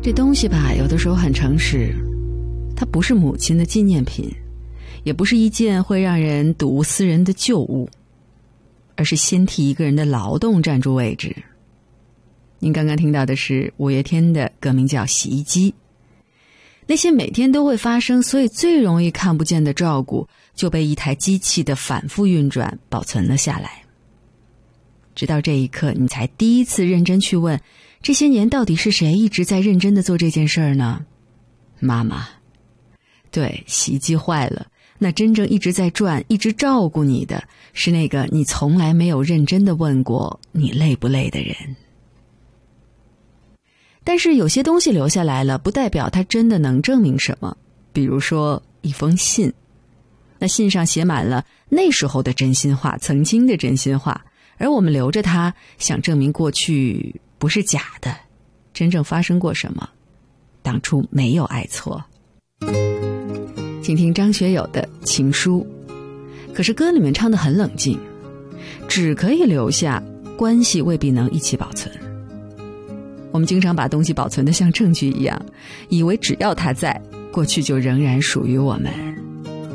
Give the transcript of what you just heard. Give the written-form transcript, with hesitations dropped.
这东西吧，有的时候很诚实，它不是母亲的纪念品，也不是一件会让人睹物思人的旧物，而是先替一个人的劳动占住位置。您刚刚听到的是五月天的歌名叫《洗衣机》。那些每天都会发生，所以最容易看不见的照顾，就被一台机器的反复运转保存了下来。直到这一刻，你才第一次认真去问，这些年到底是谁一直在认真地做这件事儿呢？妈妈。对，洗衣机坏了，那真正一直在转，一直照顾你的，是那个你从来没有认真地问过你累不累的人。但是有些东西留下来了，不代表它真的能证明什么。比如说一封信，那信上写满了那时候的真心话，曾经的真心话，而我们留着它，想证明过去不是假的，真正发生过什么，当初没有爱错。请听张学友的《情书》，可是歌里面唱得很冷静，只可以留下，关系未必能一起保存。我们经常把东西保存得像证据一样，以为只要它在，过去就仍然属于我们。